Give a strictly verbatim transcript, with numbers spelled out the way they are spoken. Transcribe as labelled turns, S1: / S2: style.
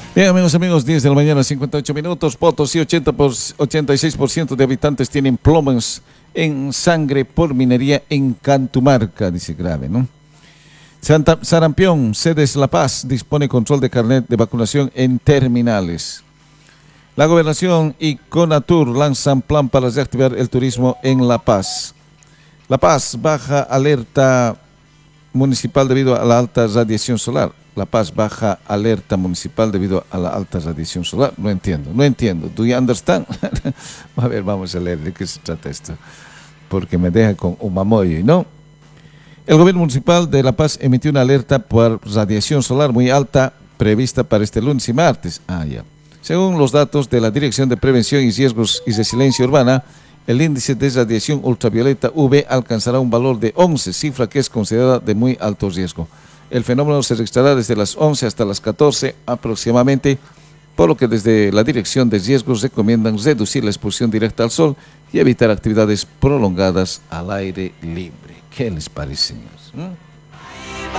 S1: Bien, amigos, amigos, diez de la mañana, cincuenta y ocho minutos. Potosí, ochenta por, ochenta y seis por ciento de habitantes tienen plomos en sangre por minería en Cantumarca, dice grave, ¿no? Santa, Sarampión, sedes La Paz, dispone control de carnet de vacunación en terminales. La Gobernación y Conatur lanzan plan para reactivar el turismo en La Paz. La Paz, baja alerta municipal debido a la alta radiación solar. La Paz, baja alerta municipal debido a la alta radiación solar. No entiendo, no entiendo. ¿Do you understand? A ver, vamos a leer de qué se trata esto, porque me deja con un mamoyo, ¿no? El gobierno municipal de La Paz emitió una alerta por radiación solar muy alta prevista para este lunes y martes. Ah, ya. Según los datos de la Dirección de Prevención y Riesgos y Resiliencia Urbana, el índice de radiación ultravioleta U V alcanzará un valor de once, cifra que es considerada de muy alto riesgo. El fenómeno se registrará desde las once hasta las catorce aproximadamente, por lo que desde la Dirección de Riesgos recomiendan reducir la exposición directa al sol y evitar actividades prolongadas al aire libre. ¿Qué les parece, señores? ¿Mm?